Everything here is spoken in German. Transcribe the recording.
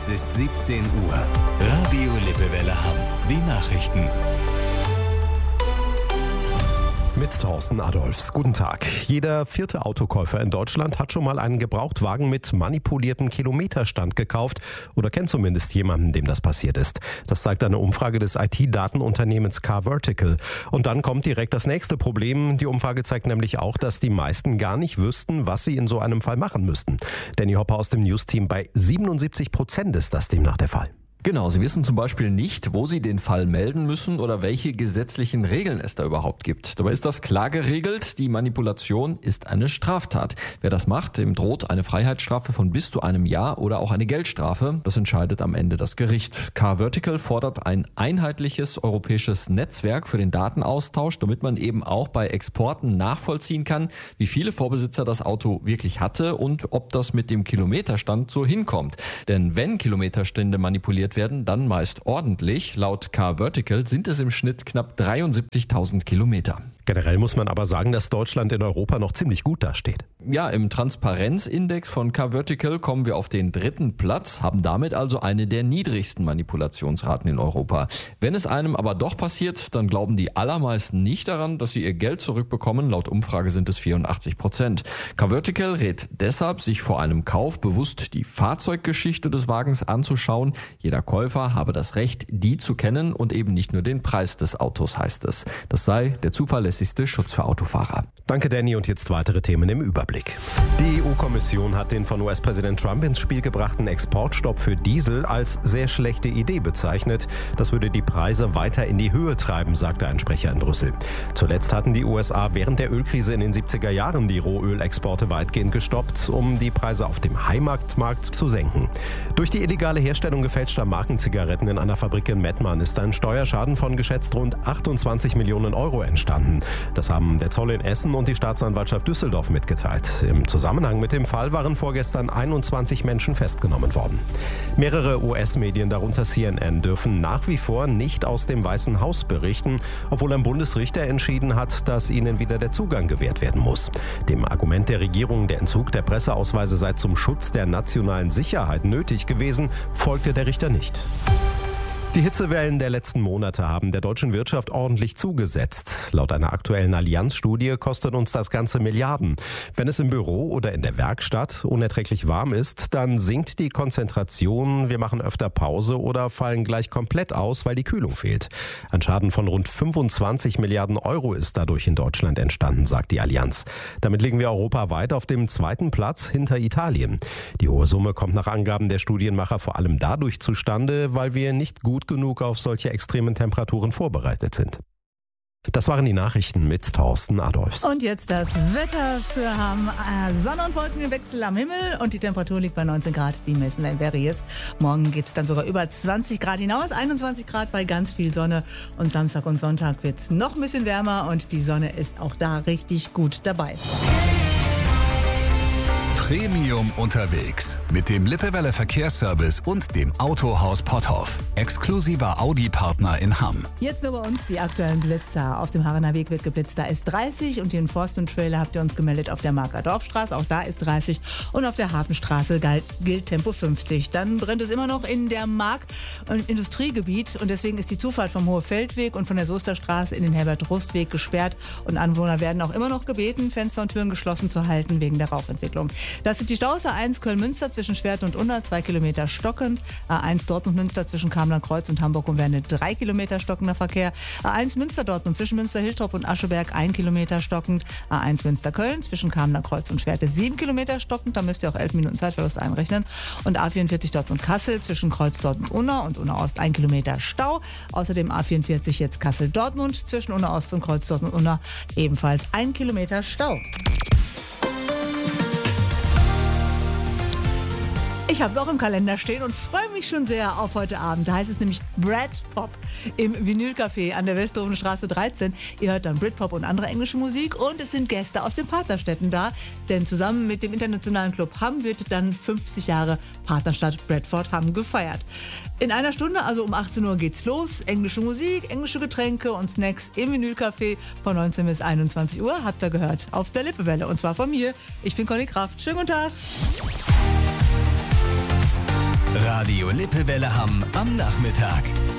Es ist 17 Uhr. Radio Lippewelle Hamm. Die Nachrichten. Mit Thorsten Adolfs. Guten Tag. Jeder vierte Autokäufer in Deutschland hat schon mal einen Gebrauchtwagen mit manipuliertem Kilometerstand gekauft oder kennt zumindest jemanden, dem das passiert ist. Das zeigt eine Umfrage des IT-Datenunternehmens CarVertical. Und dann kommt direkt das nächste Problem. Die Umfrage zeigt nämlich auch, dass die meisten gar nicht wüssten, was sie in so einem Fall machen müssten. Danny Hopper aus dem News-Team, bei 77% ist das demnach der Fall. Genau, Sie wissen zum Beispiel nicht, wo Sie den Fall melden müssen oder welche gesetzlichen Regeln es da überhaupt gibt. Dabei ist das klar geregelt. Die Manipulation ist eine Straftat. Wer das macht, dem droht eine Freiheitsstrafe von bis zu einem Jahr oder auch eine Geldstrafe. Das entscheidet am Ende das Gericht. CarVertical fordert ein einheitliches europäisches Netzwerk für den Datenaustausch, damit man eben auch bei Exporten nachvollziehen kann, wie viele Vorbesitzer das Auto wirklich hatte und ob das mit dem Kilometerstand so hinkommt. Denn wenn Kilometerstände manipuliert werden, dann meist ordentlich. Laut CarVertical sind es im Schnitt knapp 73.000 Kilometer. Generell muss man aber sagen, dass Deutschland in Europa noch ziemlich gut dasteht. Ja, im Transparenzindex von CarVertical kommen wir auf den 3. Platz, haben damit also eine der niedrigsten Manipulationsraten in Europa. Wenn es einem aber doch passiert, dann glauben die allermeisten nicht daran, dass sie ihr Geld zurückbekommen. Laut Umfrage sind es 84%. CarVertical rät deshalb, sich vor einem Kauf bewusst die Fahrzeuggeschichte des Wagens anzuschauen. Jeder Käufer habe das Recht, die zu kennen und eben nicht nur den Preis des Autos, heißt es. Das sei der zuverlässigste Schutz für Autofahrer. Danke, Danny. Und jetzt weitere Themen im Überblick. Die EU-Kommission hat den von US-Präsident Trump ins Spiel gebrachten Exportstopp für Diesel als sehr schlechte Idee bezeichnet. Das würde die Preise weiter in die Höhe treiben, sagte ein Sprecher in Brüssel. Zuletzt hatten die USA während der Ölkrise in den 70er Jahren die Rohölexporte weitgehend gestoppt, um die Preise auf dem Heimatmarkt zu senken. Durch die illegale Herstellung gefälschter Markenzigaretten in einer Fabrik in Mettmann ist ein Steuerschaden von geschätzt rund 28 Millionen Euro entstanden. Das haben der Zoll in Essen und die Staatsanwaltschaft Düsseldorf mitgeteilt. Im Zusammenhang mit dem Fall waren vorgestern 21 Menschen festgenommen worden. Mehrere US-Medien, darunter CNN, dürfen nach wie vor nicht aus dem Weißen Haus berichten, obwohl ein Bundesrichter entschieden hat, dass ihnen wieder der Zugang gewährt werden muss. Dem Argument der Regierung, der Entzug der Presseausweise sei zum Schutz der nationalen Sicherheit nötig gewesen, folgte der Richter nicht. Die Hitzewellen der letzten Monate haben der deutschen Wirtschaft ordentlich zugesetzt. Laut einer aktuellen Allianz-Studie kostet uns das Ganze Milliarden. Wenn es im Büro oder in der Werkstatt unerträglich warm ist, dann sinkt die Konzentration, wir machen öfter Pause oder fallen gleich komplett aus, weil die Kühlung fehlt. Ein Schaden von rund 25 Milliarden Euro ist dadurch in Deutschland entstanden, sagt die Allianz. Damit liegen wir europaweit auf dem 2. Platz hinter Italien. Die hohe Summe kommt nach Angaben der Studienmacher vor allem dadurch zustande, weil wir nicht gut genug auf solche extremen Temperaturen vorbereitet sind. Das waren die Nachrichten mit Thorsten Adolfs. Und jetzt das Wetter für Hamm. Sonne und Wolken im Wechsel am Himmel und die Temperatur liegt bei 19 Grad. Die messen wir in Berries. Morgen geht es dann sogar über 20 Grad hinaus, 21 Grad bei ganz viel Sonne. Und Samstag und Sonntag wird es noch ein bisschen wärmer und die Sonne ist auch da richtig gut dabei. Premium unterwegs mit dem Lippewelle Verkehrsservice und dem Autohaus Potthoff. Exklusiver Audi-Partner in Hamm. Jetzt nur bei uns die aktuellen Blitzer. Auf dem Haarener Weg wird geblitzt, da ist 30 und die Enforcement-Trailer habt ihr uns gemeldet auf der Marker Dorfstraße, auch da ist 30 und auf der Hafenstraße gilt Tempo 50. Dann brennt es immer noch in der Mark- und Industriegebiet und deswegen ist die Zufahrt vom Hohe-Feldweg und von der Soesterstraße in den Herbert-Rust-Weg gesperrt und Anwohner werden auch immer noch gebeten, Fenster und Türen geschlossen zu halten wegen der Rauchentwicklung. Das sind die Staus A1 Köln-Münster zwischen Schwert und Unna, 2 Kilometer stockend. A1 Dortmund-Münster zwischen Kamener-Kreuz und Hamburg-Umwende, 3 Kilometer stockender Verkehr. A1 Münster-Dortmund zwischen Münster-Hiltrop und Ascheberg, 1 Kilometer stockend. A1 Münster-Köln zwischen Kamener-Kreuz und Schwerte, 7 Kilometer stockend. Da müsst ihr auch 11 Minuten Zeitverlust einrechnen. Und A44 Dortmund-Kassel zwischen Kreuzdorf und Unna und Unna-Ost, 1 Kilometer Stau. Außerdem A44 jetzt Kassel-Dortmund zwischen Unna-Ost und Kreuzdorf und Unna, ebenfalls 1 Kilometer Stau. Ich habe es auch im Kalender stehen und freue mich schon sehr auf heute Abend. Da heißt es nämlich Britpop im Vinylcafé an der Westerhofenstraße 13. Ihr hört dann Britpop und andere englische Musik und es sind Gäste aus den Partnerstädten da. Denn zusammen mit dem Internationalen Club Hamm wird dann 50 Jahre Partnerstadt Bradford Hamm gefeiert. In einer Stunde, also um 18 Uhr geht's los. Englische Musik, englische Getränke und Snacks im Vinylcafé von 19 bis 21 Uhr. Habt ihr gehört, auf der Lippewelle und zwar von mir. Ich bin Conny Kraft. Schönen guten Tag. Radio Lippewelle Hamm am Nachmittag.